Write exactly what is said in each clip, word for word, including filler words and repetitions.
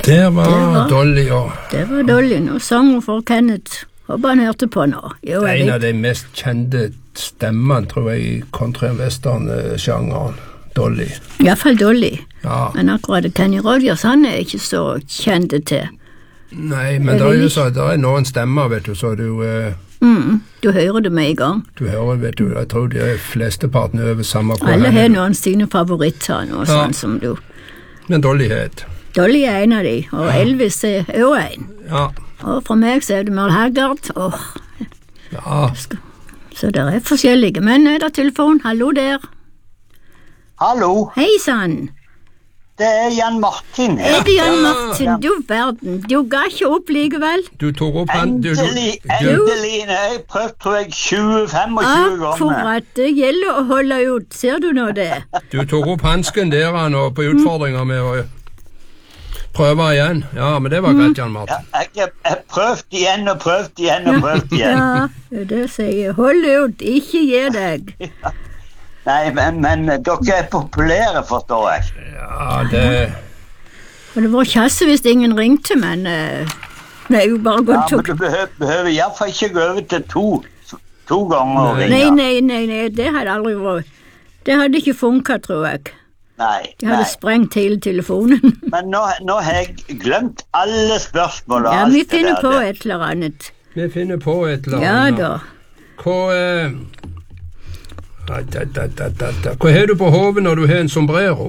Det var, det var Dolly, ja. Det var Dolly, nå sang hun for Kenneth. Håper han hørte på nå. Jo, det er en av de mest kjente stemmene, tror jeg, i country-western-sjangeren. Dolly. I hvert fall Dolly. Ja. Men akkurat Kenny Rogers, han er ikke så kjent til. Nei, men det er jo så, det er noen stemmer, vet du, så du... Eh, mm, du hører det med i gang. Du hører, vet du, jeg tror de fleste partene over samme kår. Alle har noen sine favoritter, noe ja. Sånn som du. Men Dolly het. Dolly er en av de, og Elvis er jo en. Ja. Og fra meg så er det Merle Haggard. Åh. Ja. Så det er forskjellige, men er det telefon? Hallo der. Hallo. Hei sann. Det er Jan Martin. Er det Jan Martin? Ja. Du verden, du ga ikke opp likevel. Du tok opp han. Du, endelig, du, du. endelig. Jeg prøvde, tror jeg, tjue til femogtjue ganger. Akkurat, det gjelder å holde ut. Ser du nå det? Du tok opp hansken der han, og på utfordringer med å prøve igjen. Ja, men det var greit, Jan Martin. Ja, jeg har prøvd igjen og prøvd igjen og prøvd igjen. Ja, det sier jeg. Hold ut, ikke gi deg. Ja. Nei, men, men dere er populære, forstår jeg. Ja, det... Og det var kjasse hvis ingen ringte, men uh, det er jo bare godt ja, men du behøver, behøver i hvert fall ikke gå over til to, to ganger å ringe. Nei, nei, nei, nei, det hadde aldri vært. Det hadde ikke funket, tror jeg. Nei, De hadde nei. sprengt hele telefonen. Men nå, nå har jeg glemt alle spørsmål og ja, alt det der. Ja, vi finner på et eller annet. Vi finner på et eller Ja annet. da. Hva... Uh... Da, da, da, da, da. Hva har du på hodet når du har en sombrero?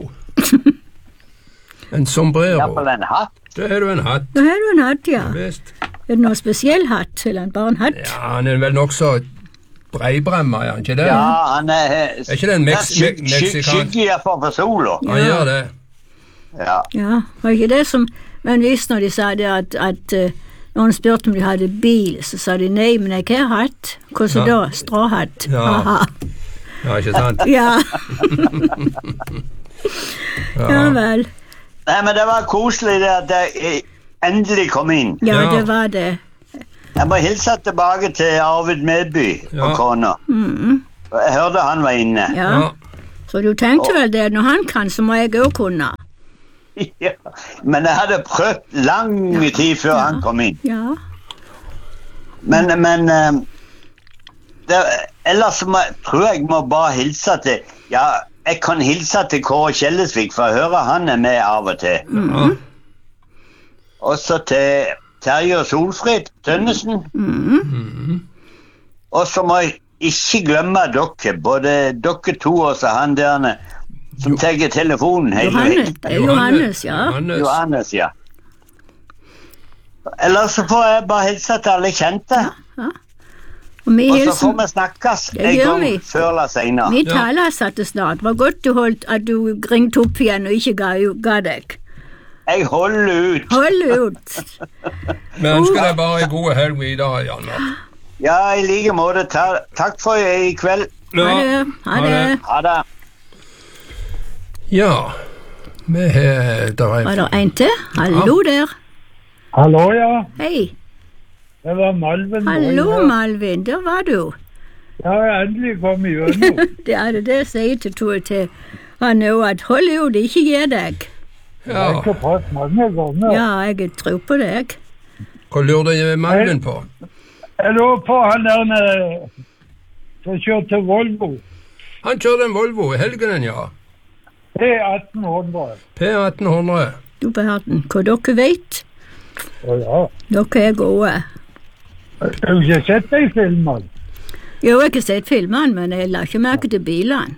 En sombrero? Ja, på en hatt. Da har du en hatt. Da har du en hatt, ja. Visst. Er det noen spesiell hatt, eller bare en hatt? Ja, han er vel nok så breibremmer, er han ikke det? Ja, han er... Er ikke det en meks skyg, meksikan? Skygge i hvert fall for sola. Ja. Han gjør det. Ja. Ja, var ikke det som... Men visst når de sa det at... at uh, når han spurte om de hadde bil, så sa de nei, men jeg har hatt. Hvordan ja. Da? Stråhatt. Ja. Aha. Ja, ikke sant? Ja. ja. Ja vel. Nei, men det var koselig det at jeg endelig kom inn. Ja, ja. Det var det. Jeg må hilse tilbake til Arvid Medby ja. og kona. Mm. Jeg hørte han var inne. Ja. Ja. Så du tenkte vel det, når han kan, så må jeg også kunne. Ja, men jeg hadde prøvd lang ja. tid før ja. han kom inn. Ja. Men, men... Um, Det, ellers må, tror jeg må bare hilse til ja, jeg kan hilse til Kåre Kjellesvik, for jeg hører han er med av og til. Mm. Og så til Terje og Solfrid Tønnesen. Mm. Og så må jeg ikke glemme dere, både dere to og så han der som jo. Tar telefonen hele Johannes, det er Johannes, ja. Johannes. Johannes, ja. Ellers så får jeg bare hilse til alle kjente. Ja, ja. Og, og så får vi snakkes en gang vi. Før eller senere. Vi taler satt det snart. Var godt du holdt at du ringte opp igjen og ikke ga, ga deg. Jeg holder ut. Holder ut. Vi ønsker deg bare en god helg videre, Jan. Ja, i like måte. Ta, takk for i kveld. Ja. Ha det. Ha det. Ha det. Ja, vi har... Var det en til? Hallo ja. Der. Hallo, ja. Hei. Det var Malvin. Hallo, Malvin, der var du. Ja, jeg endelig kom i gjennom. Det er det det jeg sier til to til han er jo at hold jo det, ikke gi deg. Ja. Jeg har ikke pratet mange ganger. Ja, jeg tror på deg. Hva lurer du Malvin på? Jeg lurer på han der som kjørte Volvo. Han kjørte en Volvo i helgenen, ja. P atten hundre. P atten hundre. Du beherten, hva dere vet? Å ja. Dere er gode. Har du ikke sett deg filmen? Jo, jeg har ikke sett filmen, men jeg la ikke merke til bilene.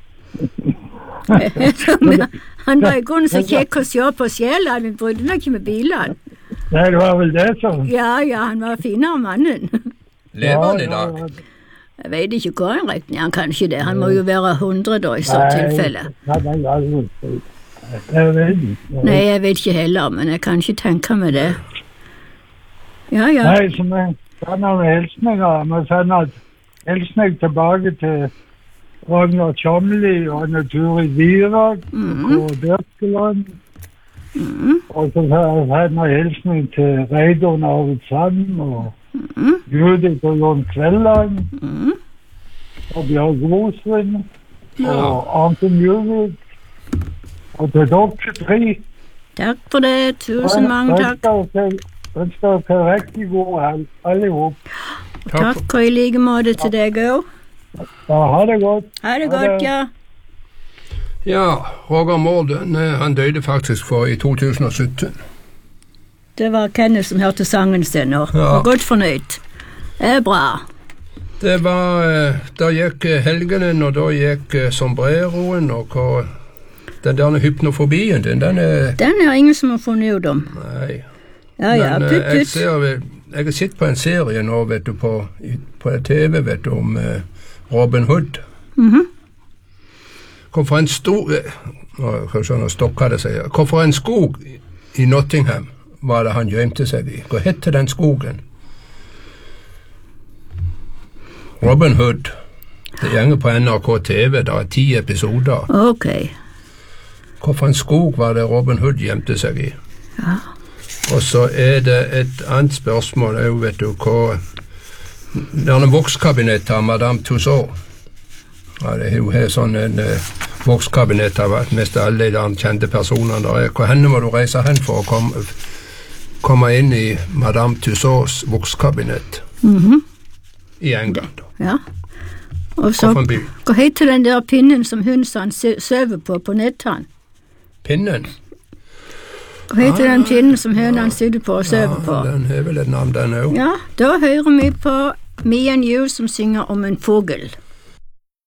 Han var i grunnen så kjekk å se på sjela, men brydde meg ikke med bilene. Nei, det var vel det som... Ja, ja, han var finere mannen. Lever han i dag? Jeg vet ikke hva han regner, han kan ikke det. Han må jo være hundre da i så tilfelle. Nei, nei, nei, jeg vet ikke. Nei, jeg vet ikke heller, men jeg kan ikke tenke meg det. Ja, ja. Nei, som jeg sender med hilsninger, jeg må sende hilsning tilbake til Ragnar Kjamli og Natur i Virak mm. og Birkeland. Mm. Og så sender jeg hilsning til Reidun Arvid Sand og mm. Judith og Jon Kvelland mm. og Bjørg Rosvin ja. Og Arnton Juvik og til dere tre Takk for det. Tusen mange takk. Ønsker dere riktig god helg, alle ihop. Takk, og i like måte til deg òg. Ja, ha det godt. Ha det godt, ja. Ja, Roger Moore, han døde faktisk for i to tusen og sytten. Det var Kenneth som hørte sangen sin og Ja. var godt fornøyd. Det er bra. Det var, eh, da gikk eh, helgenen, og da gikk eh, sombreroen, og hva, den der hypnofobien din, den er, Den er ingen som har funnet ut om. nei. Ja, ja, Men eh, putt jeg ut. ser, vel- jeg har sett på en serie nå, vet du, på, i- på T V, vet du, om eh, Robin Hood. Mhm. Hvorfor en stor, eh, nå, kanskje han stokka det seg, hvorfor en skog i Nottingham var det han gjemte seg i? Hva hette den skogen? Robin Hood. Det gjenger på N R K T V, det er ti episoder. Ok. Hvorfor en skog var det Robin Hood gjemte seg i? Ja. Og så er det et annet spørsmål, jeg vet du hva, denne vokskabinettet av Madame Tussauds. Ja, det er jo her sånn en uh, vokskabinett av mest alle de kjente personene der er. Hvor henne må du reise hen for å komme, komme inn i Madame Tussauds vokskabinett? Mhm. I England. Ja. Og så, Hvorfor en by? hva heter den der pinnen som hundsene sø- søver på på nettan? Pinnen? Hva heter den pinnen som hønene sitter på og søver på? Ja, den har vel et navn, den òg. Ja, da hører vi på Me and You som synger om en fugl.